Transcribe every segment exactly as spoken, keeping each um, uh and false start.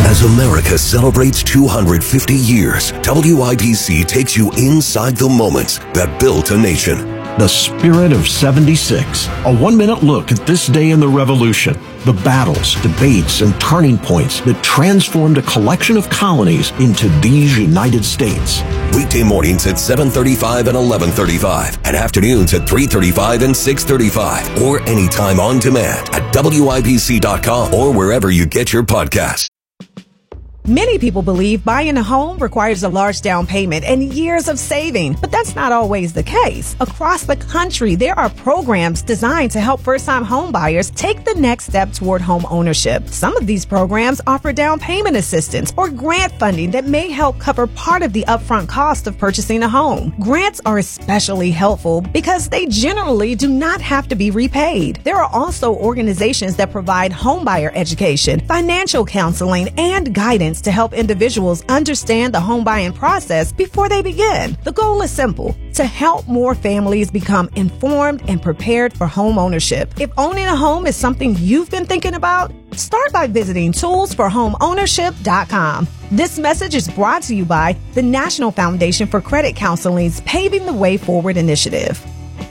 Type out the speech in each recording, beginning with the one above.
As America celebrates two hundred fifty years, W I B C takes you inside the moments that built a nation. The Spirit of seventy-six. A one-minute look at this day in the Revolution. The battles, debates, and turning points that transformed a collection of colonies into these United States. Weekday mornings at seven thirty-five and eleven thirty-five, and afternoons at three thirty-five and six thirty-five, or anytime on demand at W I B C dot com or wherever you get your podcasts. Many people believe buying a home requires a large down payment and years of saving, but that's not always the case. Across the country, there are programs designed to help first-time home buyers take the next step toward home ownership. Some of these programs offer down payment assistance or grant funding that may help cover part of the upfront cost of purchasing a home. Grants are especially helpful because they generally do not have to be repaid. There are also organizations that provide homebuyer education, financial counseling, and guidance to help individuals understand the home buying process before they begin. The goal is simple: to help more families become informed and prepared for home ownership. If owning a home is something you've been thinking about, start by visiting tools for home ownership dot com. This message is brought to you by the National Foundation for Credit Counseling's Paving the Way Forward initiative.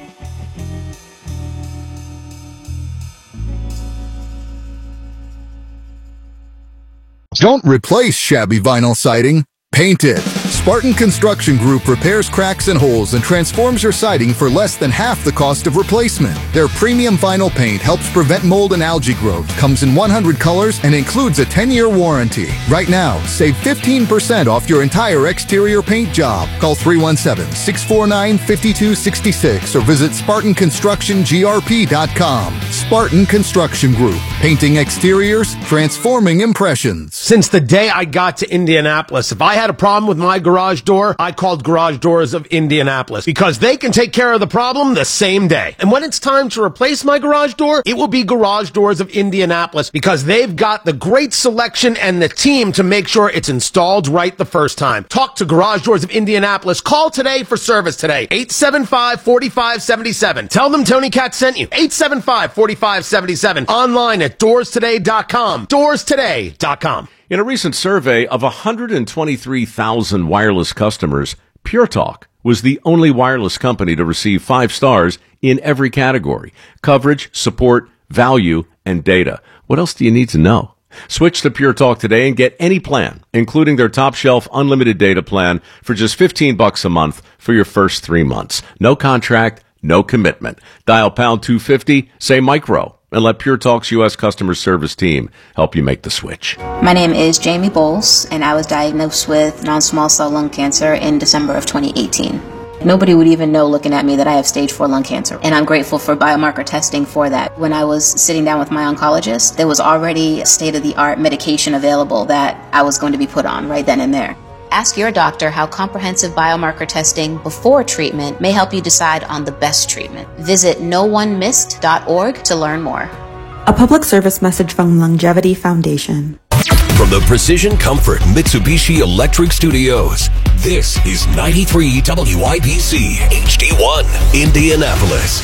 Don't replace shabby vinyl siding. Paint it. Spartan Construction Group repairs cracks and holes and transforms your siding for less than half the cost of replacement. Their premium vinyl paint helps prevent mold and algae growth, comes in one hundred colors, and includes a ten-year warranty. Right now, save fifteen percent off your entire exterior paint job. Call three one seven, six four nine, five two six six or visit Spartan Construction G R P dot com. Spartan Construction Group. Painting exteriors, transforming impressions. Since the day I got to Indianapolis, if I had a problem with my garage door, I called Garage Doors of Indianapolis because they can take care of the problem the same day. And when it's time to replace my garage door, it will be Garage Doors of Indianapolis because they've got the great selection and the team to make sure it's installed right the first time. Talk to Garage Doors of Indianapolis. Call today for service today. eight seven five, four five seven seven. Tell them Tony Katz sent you. eight seven five, four five seven seven. Online at doors today dot com. doors today dot com. In a recent survey of one hundred twenty-three thousand wireless customers, Pure Talk was the only wireless company to receive five stars in every category: coverage, support, value, and data. What else do you need to know? Switch to Pure Talk today and get any plan, including their top shelf unlimited data plan for just fifteen bucks a month for your first three months. No contract, no commitment. Dial pound two fifty, say micro, and let Pure Talk's U S customer service team help you make the switch. My name is Jamie Bowles, and I was diagnosed with non-small cell lung cancer in December of twenty eighteen. Nobody would even know looking at me that I have stage four lung cancer, and I'm grateful for biomarker testing for that. When I was sitting down with my oncologist, there was already state-of-the-art medication available that I was going to be put on right then and there. Ask your doctor how comprehensive biomarker testing before treatment may help you decide on the best treatment. Visit no one missed dot org to learn more. A public service message from Longevity Foundation. From the Precision Comfort Mitsubishi Electric Studios, this is ninety-three W I B C H D one, Indianapolis.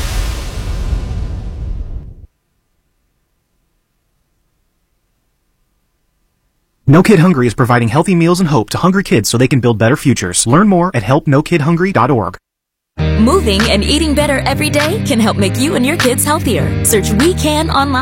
No Kid Hungry is providing healthy meals and hope to hungry kids so they can build better futures. Learn more at help no kid hungry dot org. Moving and eating better every day can help make you and your kids healthier. Search We Can online.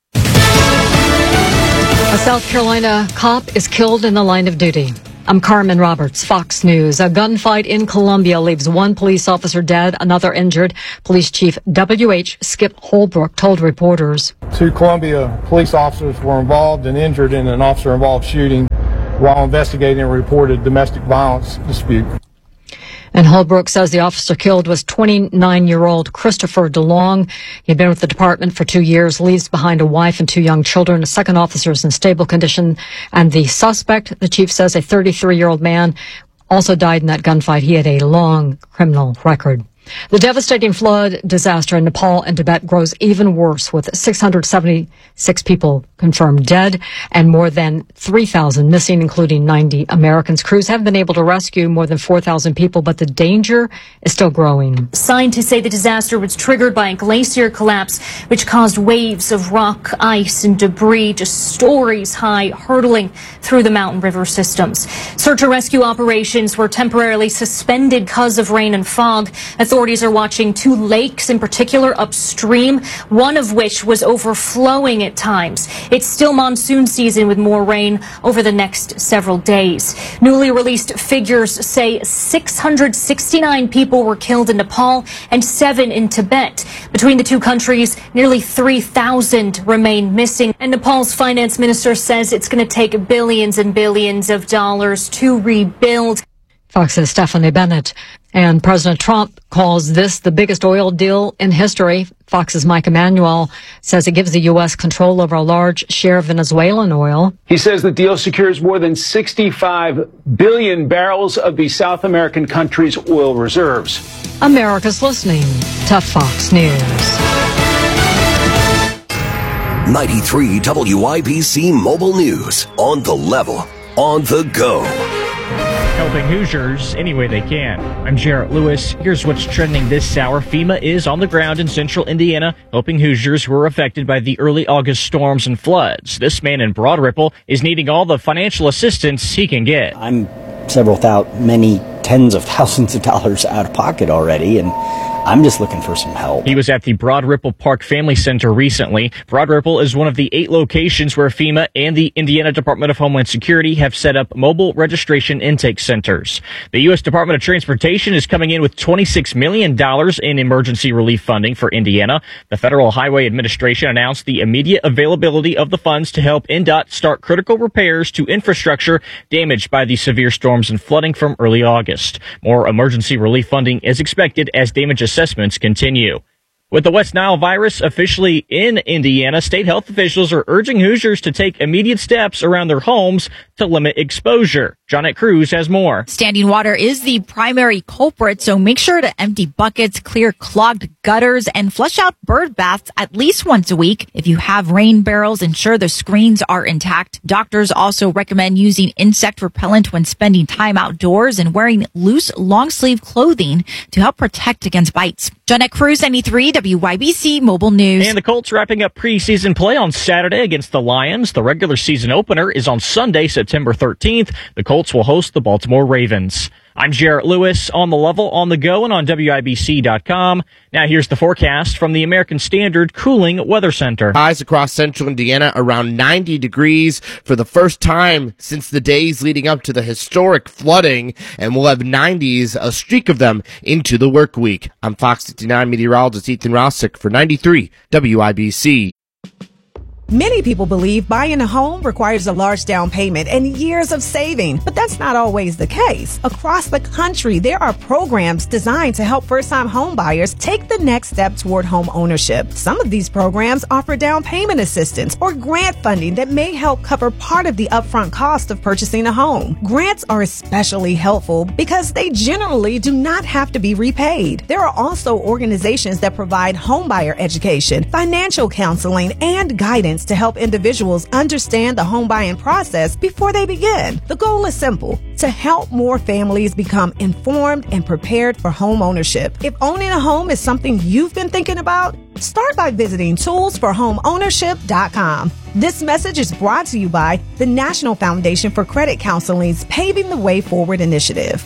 A South Carolina cop is killed in the line of duty. I'm Carmen Roberts, Fox News. A gunfight in Columbia leaves one police officer dead, another injured. Police Chief W H Skip Holbrook told reporters. Two Columbia police officers were involved and injured in an officer-involved shooting while investigating a reported domestic violence dispute. And Holbrook says the officer killed was twenty-nine-year-old Christopher DeLong. He'd been with the department for two years, leaves behind a wife and two young children. The second officer is in stable condition. And the suspect, the chief says, a thirty-three-year-old man, also died in that gunfight. He had a long criminal record. The devastating flood disaster in Nepal and Tibet grows even worse, with six hundred seventy-six people confirmed dead and more than three thousand missing, including ninety Americans. Crews have been able to rescue more than four thousand people, but the danger is still growing. Scientists say the disaster was triggered by a glacier collapse, which caused waves of rock, ice, and debris just stories high, hurtling through the mountain river systems. Search and rescue operations were temporarily suspended because of rain and fog. Authorities are watching two lakes in particular upstream, one of which was overflowing at times. It's still monsoon season with more rain over the next several days. Newly released figures say six hundred sixty-nine people were killed in Nepal and seven in Tibet. Between the two countries, nearly three thousand remain missing. And Nepal's finance minister says it's going to take billions and billions of dollars to rebuild. Fox's Stephanie Bennett. And President Trump calls this the biggest oil deal in history. Fox's Mike Emanuel says it gives the U S control over a large share of Venezuelan oil. He says the deal secures more than sixty-five billion barrels of the South American country's oil reserves. America's listening to Fox News. ninety-three W I B C Mobile News. On the level. On the go. Helping Hoosiers any way they can. I'm Jarrett Lewis. Here's what's trending this hour. FEMA is on the ground in central Indiana, helping Hoosiers who were affected by the early August storms and floods. This man in Broad Ripple is needing all the financial assistance he can get. I'm several thousand, many tens of thousands of dollars out of pocket already, and I'm just looking for some help. He was at the Broad Ripple Park Family Center recently. Broad Ripple is one of the eight locations where FEMA and the Indiana Department of Homeland Security have set up mobile registration intake centers. The U S Department of Transportation is coming in with twenty-six million dollars in emergency relief funding for Indiana. The Federal Highway Administration announced the immediate availability of the funds to help N D O T start critical repairs to infrastructure damaged by the severe storms and flooding from early August. More emergency relief funding is expected as damage assessments continue. With the West Nile virus officially in Indiana, state health officials are urging Hoosiers to take immediate steps around their homes to limit exposure. Johnette Cruz has more. Standing water is the primary culprit, so make sure to empty buckets, clear clogged gutters, and flush out bird baths at least once a week. If you have rain barrels, ensure the screens are intact. Doctors also recommend using insect repellent when spending time outdoors and wearing loose, long-sleeve clothing to help protect against bites. Johnette Cruz, ninety-three W Y B C Mobile News. And the Colts wrapping up preseason play on Saturday against the Lions. The regular season opener is on Sunday, September thirteenth. The Colts will host the Baltimore Ravens. I'm Jarrett Lewis, on the level, on the go, and on W I B C dot com. Now here's the forecast from the American Standard Cooling Weather Center. Highs across central Indiana around ninety degrees for the first time since the days leading up to the historic flooding, and we'll have nineties, a streak of them, into the work week. I'm Fox fifty-nine meteorologist Ethan Rossick for ninety-three W I B C. Many people believe buying a home requires a large down payment and years of saving, but that's not always the case. Across the country, there are programs designed to help first-time home buyers take the next step toward home ownership. Some of these programs offer down payment assistance or grant funding that may help cover part of the upfront cost of purchasing a home. Grants are especially helpful because they generally do not have to be repaid. There are also organizations that provide homebuyer education, financial counseling, and guidance to help individuals understand the home buying process before they begin. The goal is simple: to help more families become informed and prepared for home ownership. If owning a home is something you've been thinking about, start by visiting tools for home ownership dot com. This message is brought to you by the National Foundation for Credit Counseling's Paving the Way Forward initiative.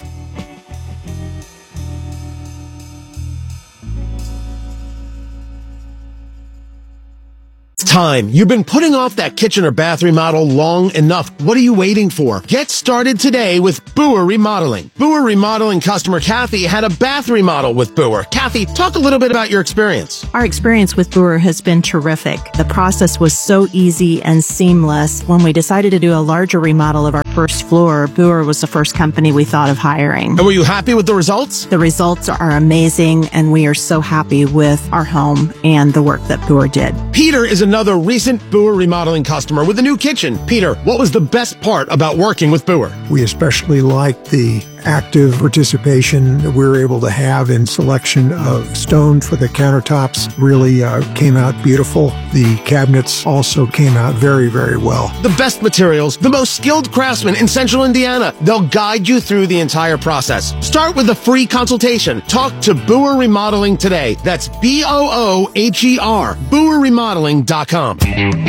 Time. You've been putting off that kitchen or bath remodel long enough. What are you waiting for? Get started today with Boer Remodeling. Boer Remodeling customer Kathy had a bath remodel with Boer. Kathy, talk a little bit about your experience. Our experience with Boer has been terrific. The process was so easy and seamless. When we decided to do a larger remodel of our first floor, Boer was the first company we thought of hiring. And were you happy with the results? The results are amazing, and we are so happy with our home and the work that Boer did. Peter is another recent Boer Remodeling customer with a new kitchen. Peter, what was the best part about working with Boer? We especially liked the active participation that we were able to have in selection of stone for the countertops really uh, came out beautiful. The cabinets also came out very, very well. The best materials, the most skilled craftsmen in Central Indiana. They'll guide you through the entire process. Start with a free consultation. Talk to Boer Remodeling today. That's B O O H E R, boer remodeling dot com.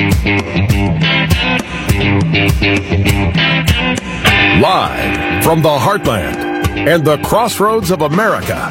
Live from the heartland and the crossroads of America,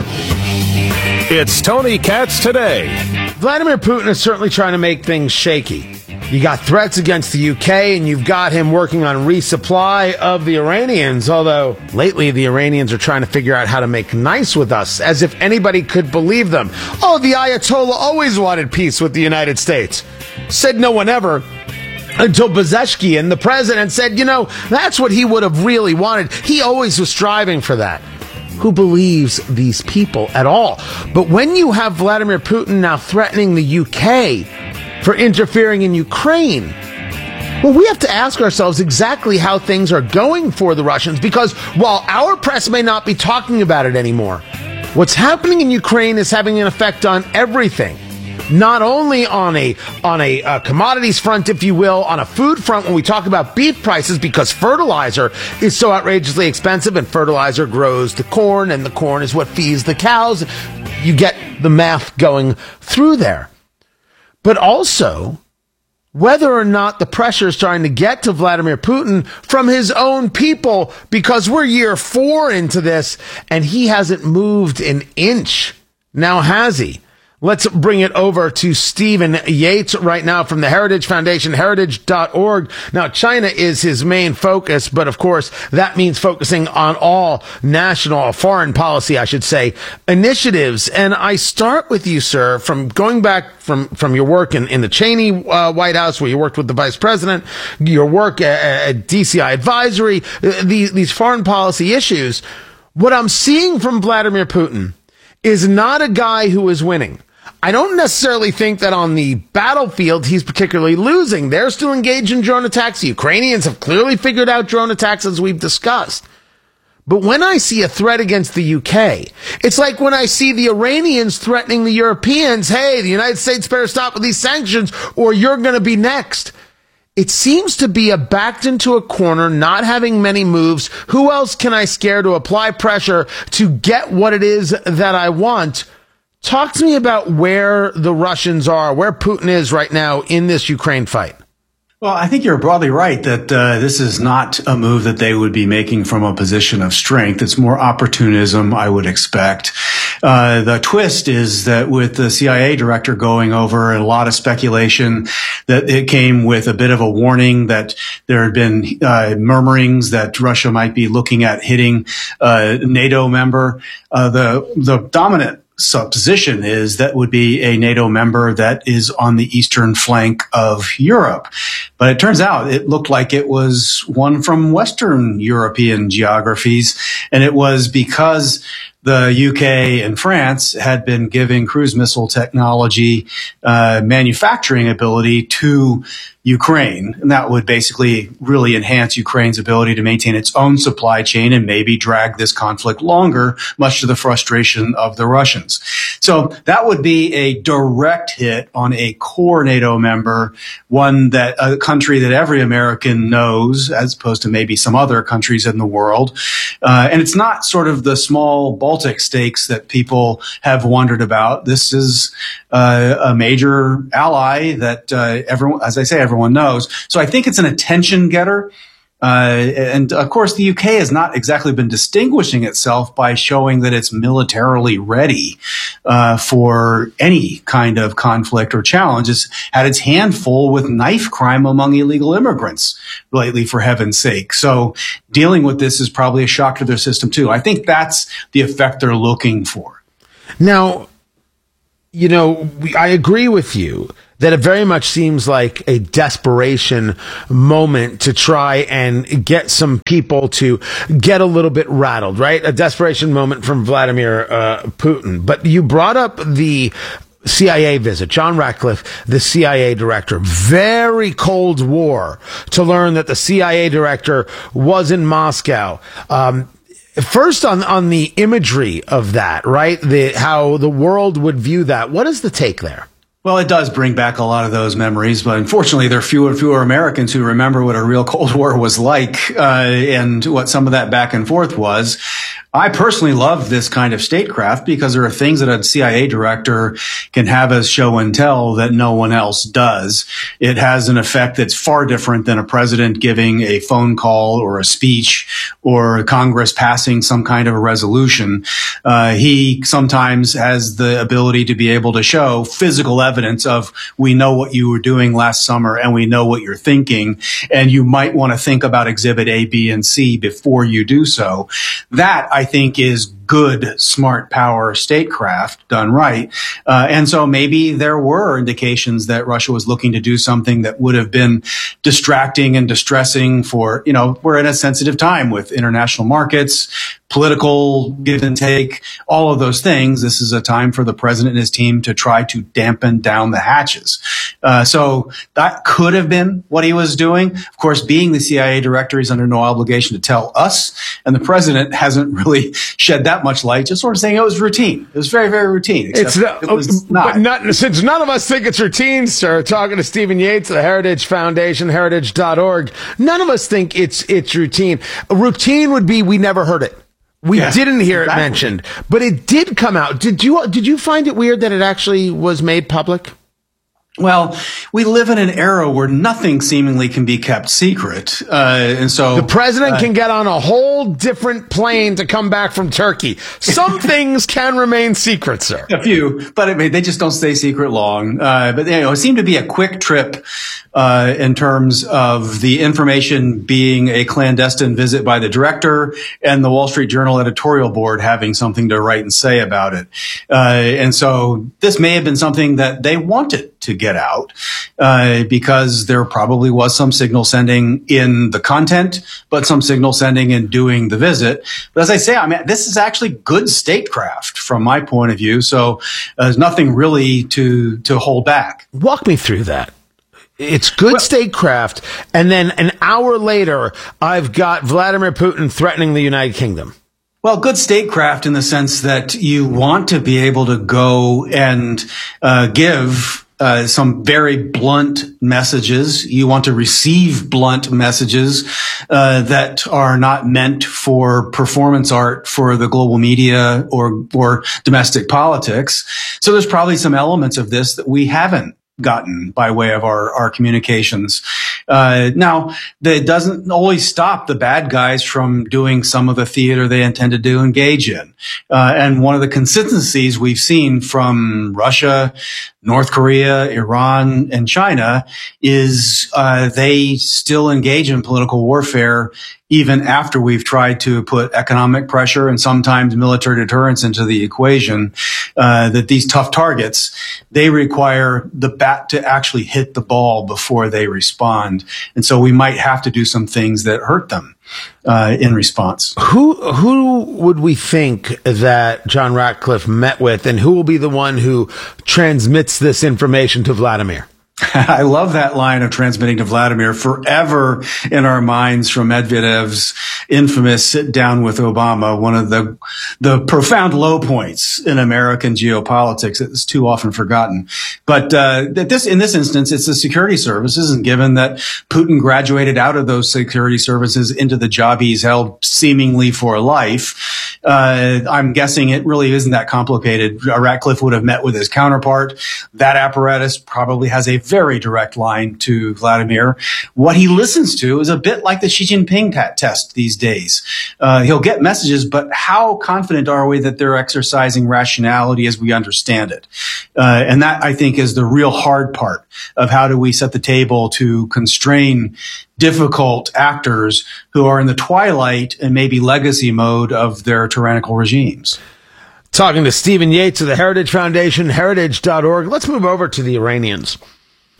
it's Tony Katz Today. Vladimir Putin is certainly trying to make things shaky. You got threats against the U K, and you've got him working on resupply of the Iranians, although lately the Iranians are trying to figure out how to make nice with us, as if anybody could believe them. Oh, the Ayatollah always wanted peace with the United States. Said no one ever. Until Pezeshkian, the president, said, you know, that's what he would have really wanted. He always was striving for that. Who believes these people at all? But when you have Vladimir Putin now threatening the U K for interfering in Ukraine, well, we have to ask ourselves exactly how things are going for the Russians, because while our press may not be talking about it anymore, what's happening in Ukraine is having an effect on everything. Not only on a on a uh, commodities front, if you will, on a food front when we talk about beef prices, because fertilizer is so outrageously expensive, and fertilizer grows the corn, and the corn is what feeds the cows. You get the math going through there. But also, whether or not the pressure is starting to get to Vladimir Putin from his own people, because we're year four into this, and he hasn't moved an inch. Now has he? Let's bring it over to Stephen Yates right now from the Heritage Foundation, heritage dot org. Now, China is his main focus, but of course, that means focusing on all national, foreign policy, I should say, initiatives. And I start with you, sir, from going back from, from your work in, in the Cheney uh, White House, where you worked with the vice president, your work at, at D C I Advisory, uh, these, these foreign policy issues. What I'm seeing from Vladimir Putin is not a guy who is winning. I don't necessarily think that on the battlefield he's particularly losing. They're still engaged in drone attacks. The Ukrainians have clearly figured out drone attacks, as we've discussed. But when I see a threat against the U K, it's like when I see the Iranians threatening the Europeans, hey, the United States better stop with these sanctions or you're going to be next. It seems to be a backed into a corner, not having many moves. Who else can I scare to apply pressure to get what it is that I want? Talk to me about where the Russians are, where Putin is right now in this Ukraine fight. Well, I think you're broadly right that uh, this is not a move that they would be making from a position of strength. It's more opportunism, I would expect. Uh, the twist is that with the C I A director going over, and a lot of speculation that it came with a bit of a warning that there had been uh, murmurings that Russia might be looking at hitting a NATO member. Uh, the the dominant supposition is that would be a NATO member that is on the eastern flank of Europe. But it turns out it looked like it was one from Western European geographies, and it was because the U K and France had been giving cruise missile technology uh, manufacturing ability to Ukraine. And that would basically really enhance Ukraine's ability to maintain its own supply chain and maybe drag this conflict longer, much to the frustration of the Russians. So that would be a direct hit on a core NATO member, one that a country that every American knows, as opposed to maybe some other countries in the world. Uh, and it's not sort of the small Baltic states that people have wondered about. This is uh, a major ally that uh, everyone, as I say, everyone knows. So I think it's an attention getter. Uh, and of course, the U K has not exactly been distinguishing itself by showing that it's militarily ready uh, for any kind of conflict or challenge. It's had its hand full with knife crime among illegal immigrants lately, for heaven's sake. So dealing with this is probably a shock to their system, too. I think that's the effect they're looking for. Now, you know, we, I agree with you that it very much seems like a desperation moment to try and get some people to get a little bit rattled, right? A desperation moment from Vladimir uh, Putin. But you brought up the C I A visit. John Ratcliffe, the C I A director, very Cold War to learn that the C I A director was in Moscow. Um, First, on on the imagery of that, right? The how the world would view that. What is the take there? Well, it does bring back a lot of those memories, but unfortunately, there are fewer and fewer Americans who remember what a real Cold War was like uh, and what some of that back and forth was. I personally love this kind of statecraft because there are things that a C I A director can have as show and tell that no one else does. It has an effect that's far different than a president giving a phone call or a speech or Congress passing some kind of a resolution. Uh, he sometimes has the ability to be able to show physical evidence of, we know what you were doing last summer and we know what you're thinking, and you might want to think about exhibit A, B, and C before you do so. That, I think, is good, smart power statecraft done right. Uh, and so maybe there were indications that Russia was looking to do something that would have been distracting and distressing for, you know, we're in a sensitive time with international markets, political give and take, all of those things. This is a time for the president and his team to try to dampen down the hatches. Uh, so that could have been what he was doing. Of course, being the C I A director, he's under no obligation to tell us. And the president hasn't really shed that much light, just sort of saying it was routine. It was very, very routine. It's not, it was not. But not. Since none of us think it's routine, sir, talking to Stephen Yates of the Heritage Foundation, heritage dot org, none of us think it's it's routine. A routine would be we never heard it. We yeah, didn't hear exactly. it mentioned, but it did come out. Did you did you find it weird that it actually was made public? Well, we live in an era where nothing seemingly can be kept secret. Uh, and so the president uh, can get on a whole different plane to come back from Turkey. Some things can remain secret, sir. A few, but I mean, they just don't stay secret long. Uh, but you know, it seemed to be a quick trip uh, in terms of the information being a clandestine visit by the director and the Wall Street Journal editorial board having something to write and say about it. Uh, and so this may have been something that they wanted to get out, uh, because there probably was some signal sending in the content, but some signal sending in doing the visit. But as I say, I mean, this is actually good statecraft from my point of view. So uh, there's nothing really to, to hold back. Walk me through that. It's good well, statecraft. And then an hour later, I've got Vladimir Putin threatening the United Kingdom. Well, good statecraft in the sense that you want to be able to go and uh, give Uh, some very blunt messages. You want to receive blunt messages uh, that are not meant for performance art for the global media or or domestic politics. So there's probably some elements of this that we haven't gotten by way of our, our communications. Uh, now, that doesn't always stop the bad guys from doing some of the theater they intended to engage in. Uh, and one of the consistencies we've seen from Russia, North Korea, Iran, and China is uh, they still engage in political warfare even after we've tried to put economic pressure and sometimes military deterrence into the equation, uh, that these tough targets, they require the bat to actually hit the ball before they respond. And so we might have to do some things that hurt them uh, in response. Who who would we think that John Ratcliffe met with, and who will be the one who transmits this information to Vladimir? I love that line of transmitting to Vladimir, forever in our minds from Medvedev's infamous sit down with Obama, one of the the profound low points in American geopolitics. It's too often forgotten. But uh, this in this instance, it's the security services, and given that Putin graduated out of those security services into the job he's held seemingly for life, uh, I'm guessing it really isn't that complicated. Ratcliffe would have met with his counterpart. That apparatus probably has a very direct line to Vladimir. What he listens to is a bit like the Xi Jinping test these days. Uh, he'll get messages, but how confident are we that they're exercising rationality as we understand it? Uh, and that, I think, is the real hard part of how do we set the table to constrain difficult actors who are in the twilight and maybe legacy mode of their tyrannical regimes. Talking to Stephen Yates of the Heritage Foundation, heritage dot org. Let's move over to the Iranians.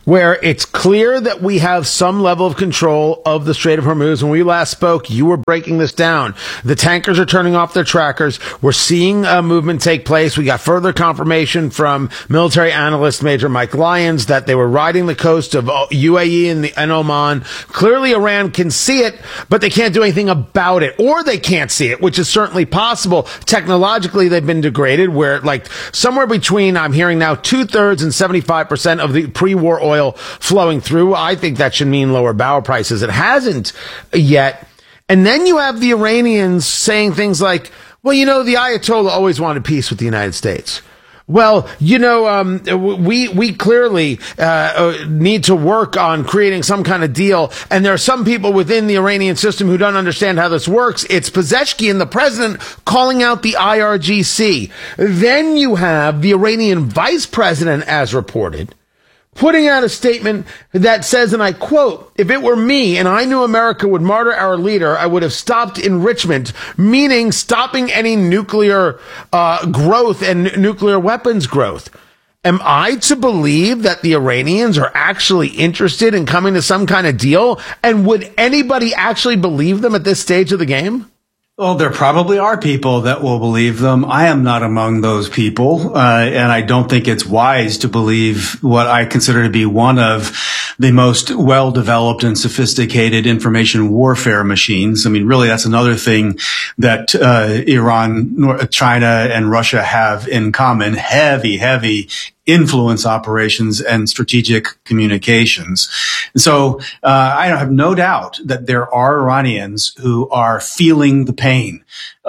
where it's clear that we have some level of control of the Strait of Hormuz. When we last spoke, you were breaking this down. The tankers are turning off their trackers. We're seeing a movement take place. We got further confirmation from military analyst Major Mike Lyons that they were riding the coast of U A E and, the, and Oman. Clearly, Iran can see it, but they can't do anything about it, or they can't see it, which is certainly possible. Technologically, they've been degraded, where like somewhere between, I'm hearing now, two-thirds and seventy-five percent of the pre-war oil flowing through. I think that should mean lower barrel prices. It hasn't yet. And then you have the Iranians saying things like, well, you know, the Ayatollah always wanted peace with the United States. Well, you know, um, we we clearly uh, need to work on creating some kind of deal. And there are some people within the Iranian system who don't understand how this works. It's Pezeshkian, the president, calling out the I R G C. Then you have the Iranian vice president, as reported, putting out a statement that says, and I quote, "If it were me and I knew America would martyr our leader, I would have stopped enrichment," meaning stopping any nuclear uh, growth and n- nuclear weapons growth. Am I to believe that the Iranians are actually interested in coming to some kind of deal? And would anybody actually believe them at this stage of the game? Well, there probably are people that will believe them. I am not among those people, uh, and I don't think it's wise to believe what I consider to be one of the most well-developed and sophisticated information warfare machines. I mean, really, that's another thing that uh, Iran, China, and Russia have in common: heavy, heavy influence operations and strategic communications. So uh, I have no doubt that there are Iranians who are feeling the pain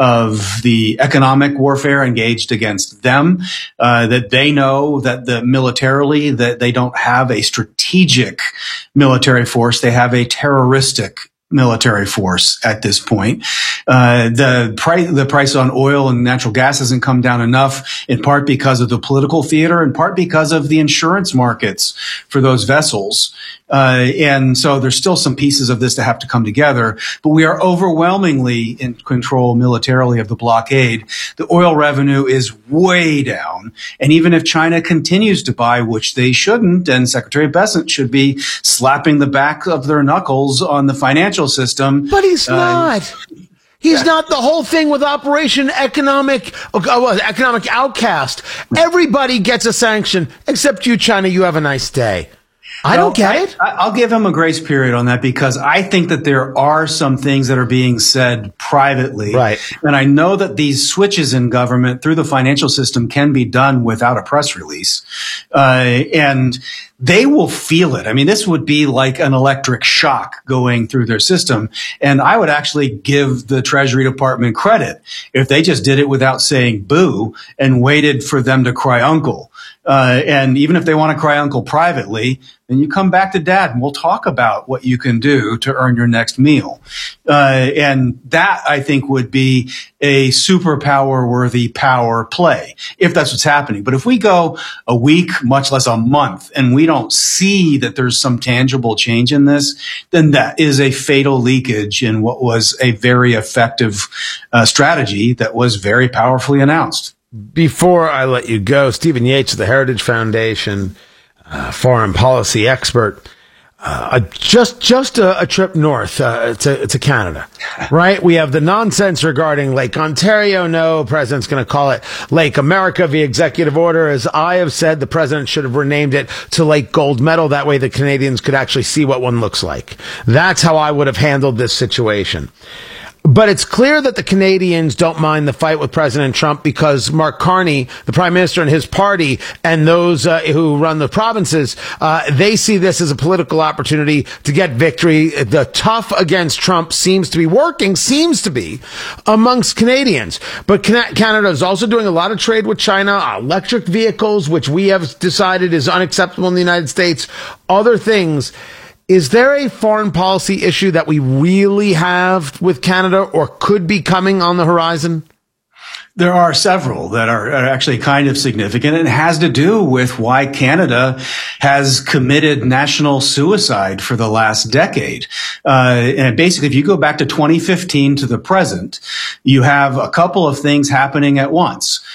of the economic warfare engaged against them, uh, that they know that the militarily that they don't have a strategic military force, they have a terroristic military force at this point. Uh, the price, the price on oil and natural gas hasn't come down enough, in part because of the political theater, in part because of the insurance markets for those vessels. Uh, and so there's still some pieces of this that have to come together, but we are overwhelmingly in control militarily of the blockade. The oil revenue is way down. And even if China continues to buy, which they shouldn't, and Secretary Bessent should be slapping the back of their knuckles on the financial system. But he's uh, not. He's not. The whole thing with Operation Economic, uh, Economic Outcast. Everybody gets a sanction except you, China. You have a nice day. I don't get I, it. I'll give him a grace period on that, because I think that there are some things that are being said privately. Right. And I know that these switches in government through the financial system can be done without a press release. Uh, and they will feel it. I mean, this would be like an electric shock going through their system. And I would actually give the Treasury Department credit if they just did it without saying boo and waited for them to cry uncle. Uh, and even if they want to cry uncle privately, then you come back to dad and we'll talk about what you can do to earn your next meal. Uh, and that, I think, would be a superpower worthy power play, if that's what's happening. But if we go a week, much less a month, and we don't see that there's some tangible change in this, then that is a fatal leakage in what was a very effective uh, strategy that was very powerfully announced. Before I let you go, Stephen Yates of the Heritage Foundation, uh, foreign policy expert, uh, just just a, a trip north uh, to, to Canada, right? We have the nonsense regarding Lake Ontario. No, president's going to call it Lake America via executive order. As I have said, the president should have renamed it to Lake Gold Medal. That way the Canadians could actually see what one looks like. That's how I would have handled this situation. But it's clear that the Canadians don't mind the fight with President Trump, because Mark Carney, the prime minister, and his party, and those uh, who run the provinces, uh, they see this as a political opportunity to get victory. The tough against Trump seems to be working, seems to be, amongst Canadians. But Canada is also doing a lot of trade with China, electric vehicles, which we have decided is unacceptable in the United States, other things. Is there a foreign policy issue that we really have with Canada, or could be coming on the horizon? There are several that are actually kind of significant, and it has to do with why Canada has committed national suicide for the last decade. Uh, and basically, if you go back to twenty fifteen to the present, you have a couple of things happening at once.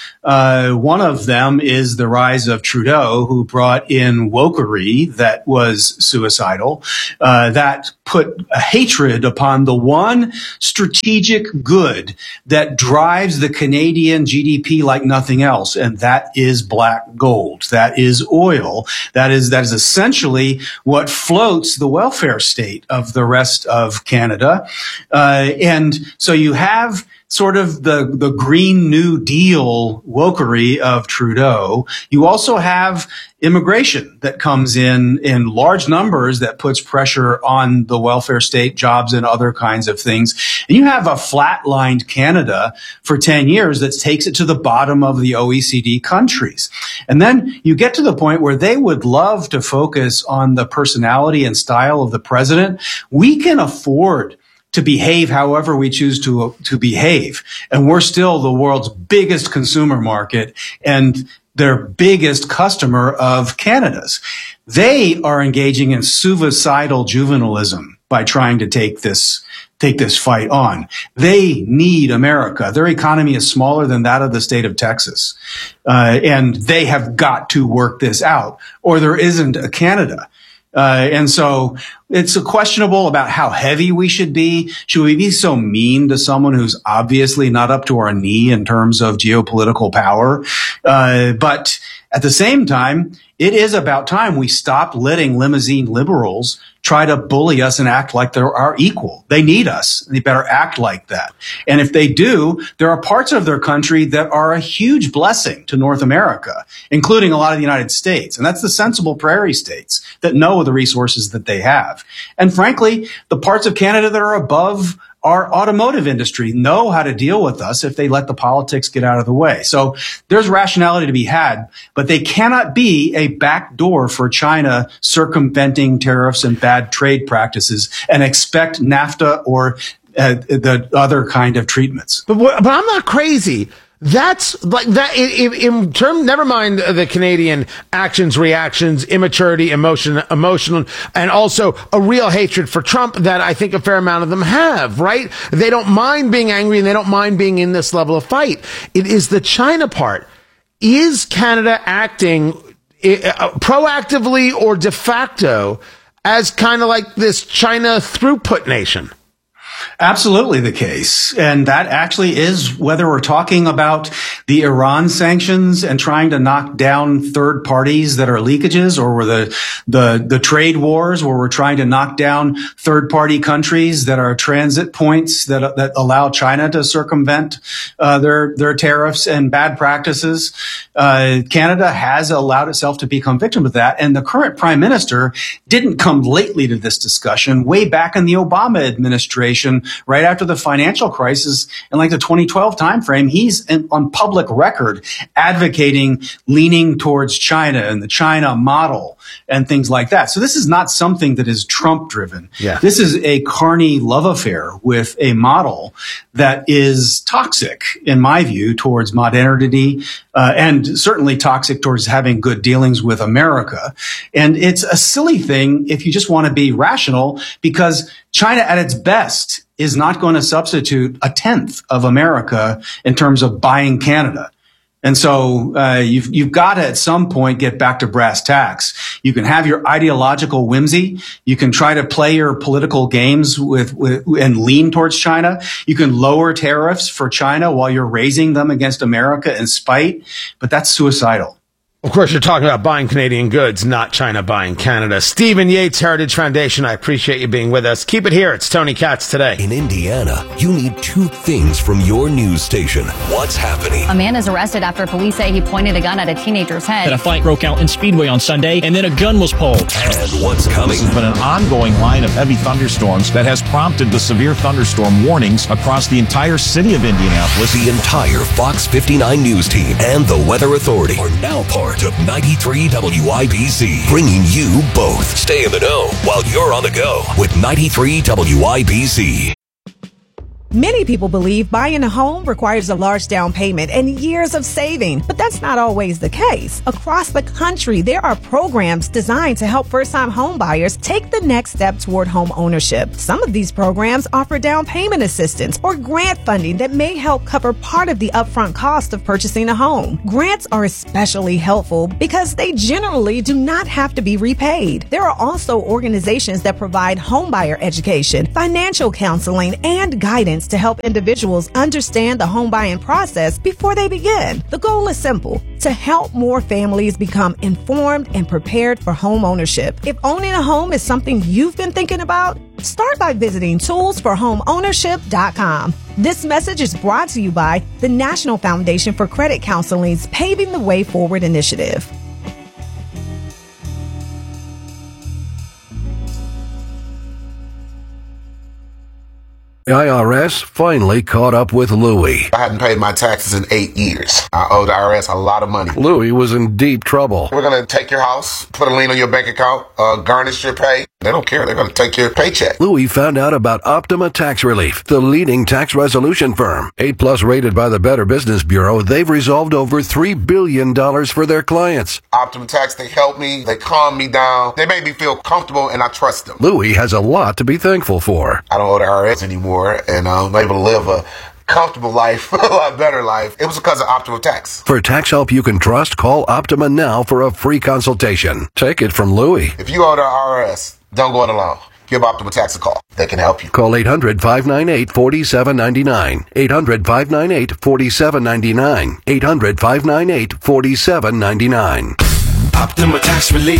Uh, one of them is the rise of Trudeau, who brought in wokery that was suicidal, uh, that put a hatred upon the one strategic good that drives the Canadian G D P like nothing else, and that is black gold. That is oil. That is that is essentially what floats the welfare state of the rest of Canada. Uh, and so you have sort of the, the Green New Deal wokery of Trudeau. You also have immigration that comes in in large numbers that puts pressure on the welfare state, jobs, and other kinds of things. And you have a flatlined Canada for ten years that takes it to the bottom of the O E C D countries. And then you get to the point where they would love to focus on the personality and style of the president. We can afford to behave however we choose to to behave. And we're still the world's biggest consumer market and their biggest customer of Canada's. They are engaging in suicidal juvenilism by trying to take this take this fight on. They need America. Their economy is smaller than that of the state of Texas. Uh, and they have got to work this out, or there isn't a Canada. Uh, and so it's a questionable about how heavy we should be. Should we be so mean to someone who's obviously not up to our knee in terms of geopolitical power? Uh, but at the same time, it is about time we stop letting limousine liberals try to bully us and act like they're our equal. They need us. They better act like that. And if they do, there are parts of their country that are a huge blessing to North America, including a lot of the United States. And that's the sensible prairie states that know the resources that they have. And frankly, the parts of Canada that are above our automotive industry know how to deal with us if they let the politics get out of the way. So there's rationality to be had, but they cannot be a backdoor for China circumventing tariffs and bad trade practices and expect NAFTA or uh, the other kind of treatments. But, but I'm not crazy. That's like that in, in term, never mind the Canadian actions, reactions, immaturity, emotion, emotional, and also a real hatred for Trump that I think a fair amount of them have, right? They don't mind being angry and they don't mind being in this level of fight. It is the China part. Is Canada acting uh, proactively or de facto as kind of like this China throughput nation? Absolutely the case. And that actually is whether we're talking about the Iran sanctions and trying to knock down third parties that are leakages, or the, the, the trade wars where we're trying to knock down third party countries that are transit points that, that allow China to circumvent, uh, their, their tariffs and bad practices. Uh, Canada has allowed itself to become victim of that. And the current prime minister didn't come lately to this discussion. Way back in the Obama administration, right after the financial crisis in like the twenty twelve timeframe, he's in, on public record advocating leaning towards China and the China model and things like that. So this is not something that is Trump driven. Yeah. This is a carny love affair with a model that is toxic, in my view, towards modernity, uh, and certainly toxic towards having good dealings with America. And it's a silly thing if you just want to be rational, because China at its best is not going to substitute a tenth of America in terms of buying Canada. And so uh, you've you've got to at some point get back to brass tacks. You can have your ideological whimsy. You can try to play your political games with, with and lean towards China. You can lower tariffs for China while you're raising them against America in spite. But that's suicidal. Of course, you're talking about buying Canadian goods, not China buying Canada. Stephen Yates, Heritage Foundation, I appreciate you being with us. Keep it here. It's Tony Katz Today. In Indiana, you need two things from your news station. What's happening? A man is arrested after police say he pointed a gun at a teenager's head. A fight broke out in Speedway on Sunday, and then a gun was pulled. And what's coming? There's been an ongoing line of heavy thunderstorms that has prompted the severe thunderstorm warnings across the entire city of Indianapolis. The entire Fox fifty-nine News team and the Weather Authority are now part of ninety-three W I B C, bringing you both. Stay in the know while you're on the go with ninety-three W I B C. Many people believe buying a home requires a large down payment and years of saving, but that's not always the case. Across the country, there are programs designed to help first-time home buyers take the next step toward home ownership. Some of these programs offer down payment assistance or grant funding that may help cover part of the upfront cost of purchasing a home. Grants are especially helpful because they generally do not have to be repaid. There are also organizations that provide homebuyer education, financial counseling, and guidance to help individuals understand the home buying process before they begin. The goal is simple: to help more families become informed and prepared for home ownership. If owning a home is something you've been thinking about, start by visiting tools for home ownership dot com. This message is brought to you by the National Foundation for Credit Counseling's Paving the Way Forward initiative. The I R S finally caught up with Louie. I hadn't paid my taxes in eight years. I owe the I R S a lot of money. Louie was in deep trouble. We're going to take your house, put a lien on your bank account, uh, garnish your pay. They don't care. They're going to take your paycheck. Louie found out about Optima Tax Relief, the leading tax resolution firm. eight plus rated by the Better Business Bureau, they've resolved over three billion dollars for their clients. Optima Tax, they help me. They calm me down. They make me feel comfortable, and I trust them. Louie has a lot to be thankful for. I don't owe the I R S anymore. And I'm able to live a comfortable life, a lot better life. It was because of Optima Tax. For tax help you can trust, call Optima now for a free consultation. Take it from Louie. If you owe the I R S, don't go it alone. Give Optima Tax a call. They can help you. Call eight hundred, five nine eight, four seven nine nine. eight hundred, five nine eight, four seven nine nine. eight hundred, five nine eight, four seven nine nine. Optima Tax Relief.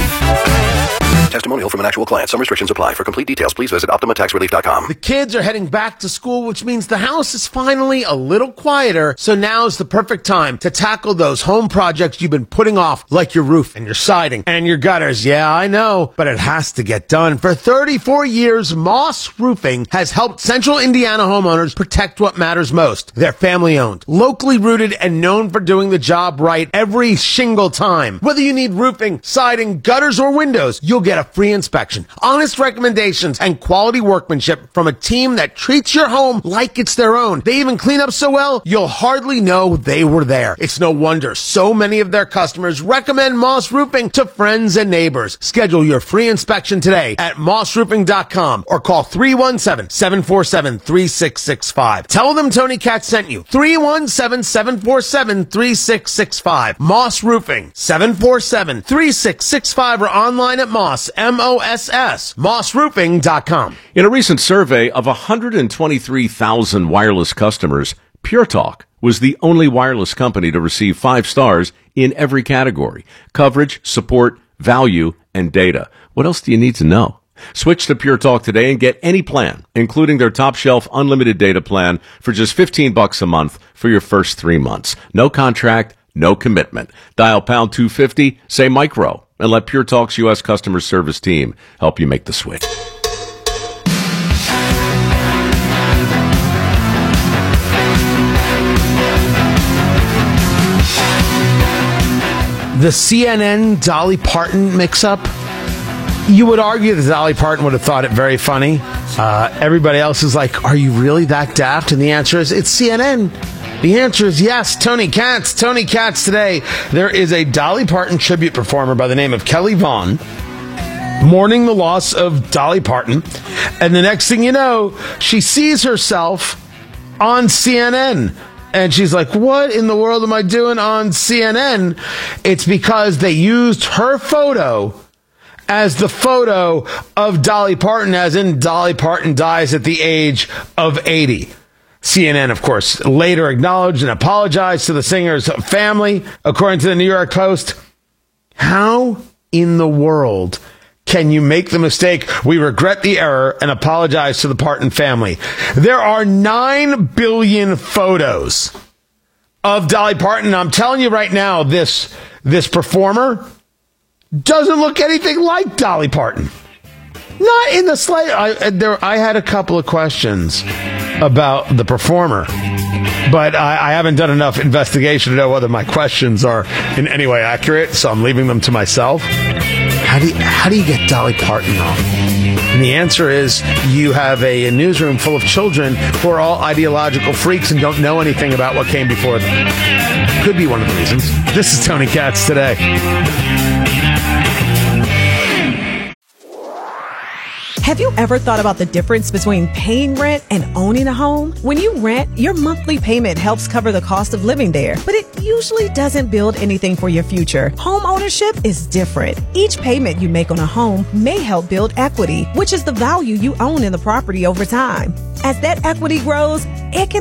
Testimonial from an actual client. Some restrictions apply. For complete details, please visit Optima Tax Relief dot com. The kids are heading back to school, which means the house is finally a little quieter. So now's the perfect time to tackle those home projects you've been putting off, like your roof and your siding and your gutters. Yeah, I know, but it has to get done. For thirty-four years, Moss Roofing has helped Central Indiana homeowners protect what matters most. They're family owned, locally rooted, and known for doing the job right every single time. Whether you need roofing, siding, gutters, or windows, you'll get a free inspection, honest recommendations, and quality workmanship from a team that treats your home like it's their own. They even clean up so well, you'll hardly know they were there. It's no wonder so many of their customers recommend Moss Roofing to friends and neighbors. Schedule your free inspection today at moss roofing dot com or call three one seven, seven four seven, three six six five. Tell them Tony Katz sent you. three one seven, seven four seven, three six six five. Moss Roofing, seven four seven, three six six five, or online at Moss, M O S S, moss roofing dot com. In a recent survey of one hundred twenty-three thousand wireless customers, Pure Talk was the only wireless company to receive five stars in every category: coverage, support, value, and data. What else do you need to know? Switch to Pure Talk today and get any plan, including their top shelf unlimited data plan, for just fifteen bucks a month for your first three months. No contract, no commitment. Dial pound two fifty, say micro, and let Pure Talk's U S customer service team help you make the switch. The C N N Dolly Parton mix-up, you would argue that Dolly Parton would have thought it very funny. Uh, everybody else is like, are you really that daft? And the answer is, it's C N N. The answer is yes. Tony Katz. Tony Katz today. There is a Dolly Parton tribute performer by the name of Kelly Vaughn mourning the loss of Dolly Parton. And the next thing you know, she sees herself on C N N. And she's like, what in the world am I doing on C N N? It's because they used her photo as the photo of Dolly Parton, as in Dolly Parton dies at the age of eighty. C N N, of course, later acknowledged and apologized to the singer's family, according to the New York Post. How in the world can you make the mistake? We regret the error and apologize to the Parton family. There are nine billion photos of Dolly Parton. I'm telling you right now, this, this performer doesn't look anything like Dolly Parton. Not in the slightest. I, there, I had a couple of questions about the performer, but I, I haven't done enough investigation to know whether my questions are in any way accurate, so I'm leaving them to myself. How do you, how do you get Dolly Parton on? And the answer is you have a, a newsroom full of children who are all ideological freaks and don't know anything about what came before them. Could be one of the reasons. This is Tony Katz Today. Have you ever thought about the difference between paying rent and owning a home? When you rent, your monthly payment helps cover the cost of living there, but it usually doesn't build anything for your future. Home ownership is different. Each payment you make on a home may help build equity, which is the value you own in the property over time. As that equity grows, it can